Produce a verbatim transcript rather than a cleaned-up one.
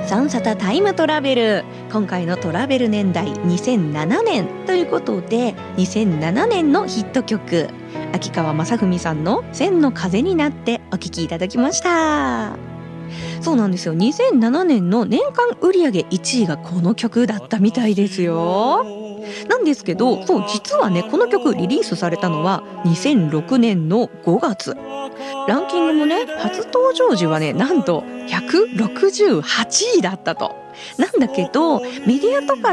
サンサタタイムトラベル。今回のトラベル年代にせんななねんということで、にせんななねんのヒット曲、秋川雅史さんの千の風になってお聴きいただきました。そうなんですよ、にせんななねんの年間売上いちいがこの曲だったみたいですよ。なんですけど、そう実はね、この曲リリースされたのはにせんろくねんのごがつ。ランキングもね、初登場時はね、なんとひゃくろくじゅうはちいだったと。なんだけどメディアとか